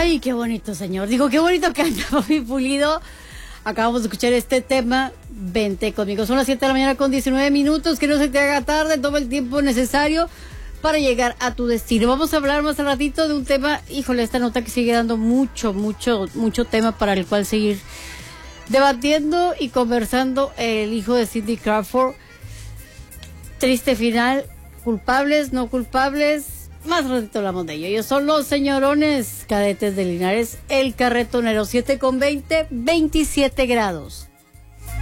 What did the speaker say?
Ay, qué bonito, señor. Digo, qué bonito canta Bobby Pulido. Acabamos de escuchar este tema. Vente conmigo. Son las 7 de la mañana con 19 minutos. Que no se te haga tarde. Toma el tiempo necesario para llegar a tu destino. Vamos a hablar más al ratito de un tema. Híjole, esta nota que sigue dando mucho tema para el cual seguir debatiendo y conversando. El hijo de Cindy Crawford. Triste final. Culpables, no culpables. Más ratito hablamos de ello. Ellos son los señorones cadetes de Linares, el carretonero, 7:20, 27 grados.